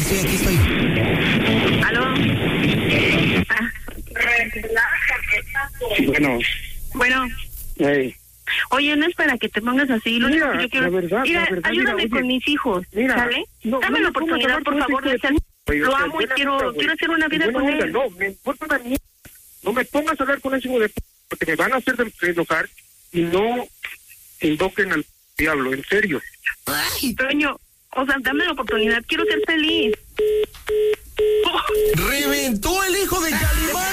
aquí estoy. ¿Aló? Bueno. Hey. Oye, no es para que te pongas así. Lo único que yo quiero... Mira, ayúdame con mis hijos, ¿sale? Dame la oportunidad, por favor, de ser... Lo amo y quiero hacer una vida con él. No, me importa una mierda. No me pongas a hablar con ese hijo de p***, porque me van a hacer enojar y no invoquen al diablo, en serio. Ay. Toño, o sea, dame la oportunidad, quiero ser feliz. ¡Reventó el hijo de Calimán!